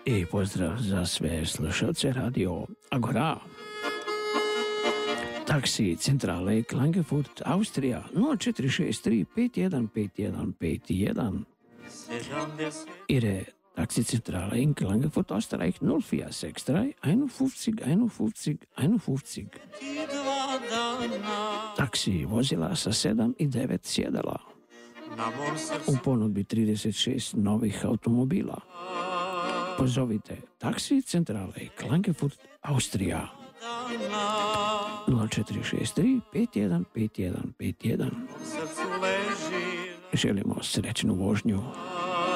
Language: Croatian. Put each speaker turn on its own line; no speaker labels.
I pozdrav za sve slušalce Radio Agora. Taksi centrale Klagenfurt, Austrija 0463 5151 51. Ihre Taxizentrale in Klagenfurt, Österreich 0463 51 51 51. Taksi vozila sa 7 i 9 sjedala. U ponudbi 36 novih automobila. Pozovite Taksi centrale Klagenfurt, Austrija 0463 51 51 51. Želimo srećnu vožnju.